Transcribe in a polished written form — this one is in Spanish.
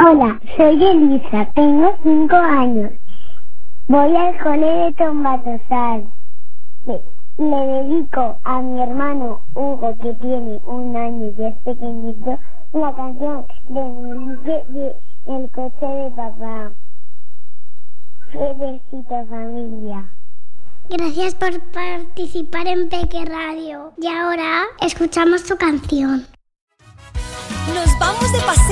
Hola, soy Elisa, tengo 5 años. Voy al cole de Tombatosal. Le dedico a mi hermano Hugo, que tiene 1 año y es pequeñito, la canción de Monique de El coche de papá. Besito, familia. Gracias por participar en Peque Radio. Y ahora escuchamos tu canción. Nos vamos de paseo.